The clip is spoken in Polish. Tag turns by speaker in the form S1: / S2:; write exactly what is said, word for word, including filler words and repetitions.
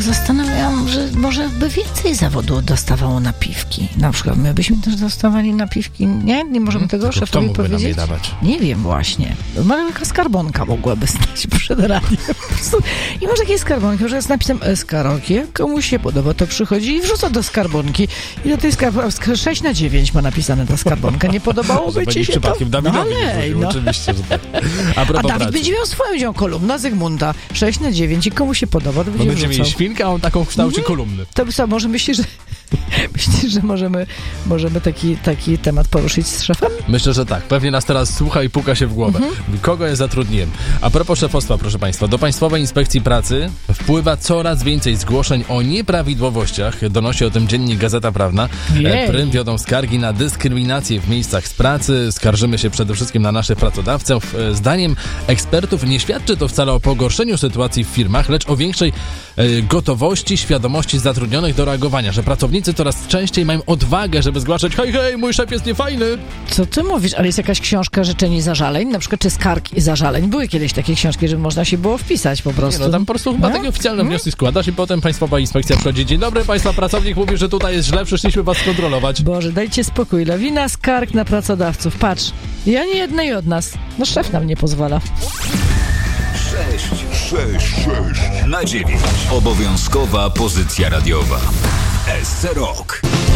S1: Zastanawiam, że może by więcej zawodu dostawało napiwki. Na przykład my byśmy też dostawali napiwki, nie? Nie możemy tego
S2: Tylko
S1: szefowi
S2: kto mógłby nam je
S1: powiedzieć?
S2: dawać?
S1: Nie wiem właśnie. Może jaka skarbonka mogłaby stać przed radiem. Po prostu. I może jakieś skarbonki, może z napisem S karaoke. Jak komuś się podoba, to przychodzi i wrzuca do skarbonki. I do tej skarbonki sześć na dziewięć ma napisane ta skarbonka. Nie podobałoby ci się
S2: przypadkiem
S1: to?
S2: Dawidowi
S1: No,
S2: nie
S1: ale,
S2: zrobił,
S1: no.
S2: oczywiście, że tak. A,
S1: A
S2: propos
S1: Dawid
S2: pracy.
S1: będzie miał swoją dział kolumna Zygmunta. sześć na dziewięć i komu się podoba, to
S2: Bo
S1: będzie
S2: będziemy
S1: wrzucał.
S2: mieli świnkę, a on taką w kształcie kolumny.
S1: To co, może myślisz, że myślisz, że możemy, możemy taki, taki temat poruszyć z szefem?
S2: Myślę, że tak. Pewnie nas teraz słucha i puka się w głowę.
S1: Mhm.
S2: Kogo ja zatrudniłem? A propos szefostwa, proszę Państwa, do Państwowej Inspekcji Pracy wpływa coraz więcej zgłoszeń o nieprawidłowościach. Donosi o tym dziennik Gazeta Prawna.
S1: Jej.
S2: Prym wiodą skargi na dyskryminację w miejscach z pracy. Skarżymy się przede wszystkim na naszych pracodawców. Zdaniem ekspertów nie świadczy to wcale o pogorszeniu sytuacji w firmach, lecz o większej e, gotowości, świadomości zatrudnionych do reagowania, że pracownicy coraz częściej mają odwagę, żeby zgłaszać: hej, hej, mój szef jest niefajny.
S1: Co ty mówisz? Ale jest jakaś książka życzeń i zażaleń? Na przykład, czy skarg i zażaleń? Były kiedyś takie książki, żeby można się było wpisać po
S2: Nie,
S1: prostu.
S2: no tam po prostu chyba
S1: No?
S2: takie oficjalne wnioski składasz i potem Państwowa Inspekcja przychodzi: dzień dobry, Państwa pracownik mówi, że tutaj jest źle, przyszliśmy Was skontrolować.
S1: Boże, dajcie spokój. Lawina skarg na pracodawców. Patrz, i ani jednej od nas. No szef nam nie pozwala.
S3: sześć, sześć, sześć na dziewięć. Obowiązkowa pozycja radiowa. S C Rock.